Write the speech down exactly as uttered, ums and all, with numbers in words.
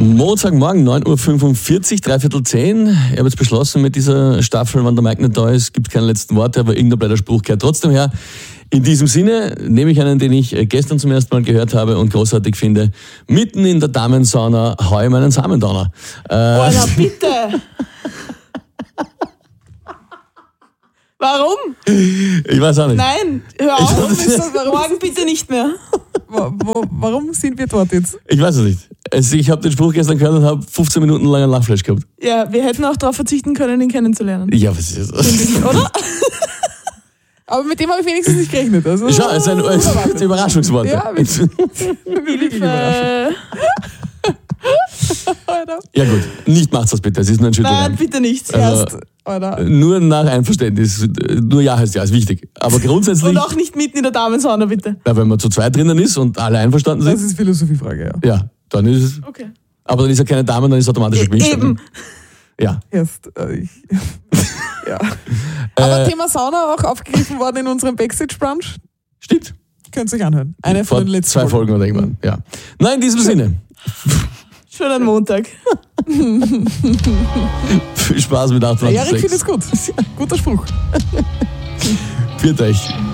Montagmorgen, neun Uhr fünfundvierzig, dreiviertel zehn. Ich habe jetzt beschlossen, mit dieser Staffel, wenn der Mike nicht da ist, gibt es keine letzten Worte, aber irgendein blöder Spruch gehört trotzdem her. In diesem Sinne nehme ich einen, den ich gestern zum ersten Mal gehört habe und großartig finde. Mitten in der Damensauna hau ich meinen Samendowner. Äh, Alter, bitte! Warum? Ich weiß auch nicht. Nein, hör auf. Warum ist das, warum, Morgen bitte nicht mehr. wo, wo, warum sind wir dort jetzt? Ich weiß es nicht. Also ich habe den Spruch gestern gehört und habe fünfzehn Minuten lang einen Lachflash gehabt. Ja, wir hätten auch darauf verzichten können, ihn kennenzulernen. Ja, was ist das? Oder? Aber mit dem habe ich wenigstens nicht gerechnet. Also, Schau, es ist ein, es ist ein Überraschungswort. Ja, wirklich. Wirklich überraschend. Alter. Ja gut, nicht macht's das bitte, es ist nur ein Schütteln. Nein, bitte nicht. Also, Erst, Alter. nur nach Einverständnis, nur Ja heißt Ja, ist wichtig. Aber grundsätzlich, Und auch nicht mitten in der Damensauna, bitte. ja, wenn man zu zweit drinnen ist und alle einverstanden Das sind, ist Philosophiefrage, ja. ja, dann ist es, Okay. aber dann ist er keine Dame, dann ist er automatisch ein Gewinnspiel. Eben. Ja. Erst, äh, ich, ja. Aber Äh, Thema Sauna auch aufgegriffen worden in unserem Backstage-Brunch. Stimmt. Könnt ihr euch anhören. Eine Vor von den letzten zwei Folgen oder irgendwann, ja. Nein, in diesem Sinne, Schönen Montag. viel Spaß mit Ja, Erik achtundzwanzig findet es gut. Guter Spruch. Viert euch.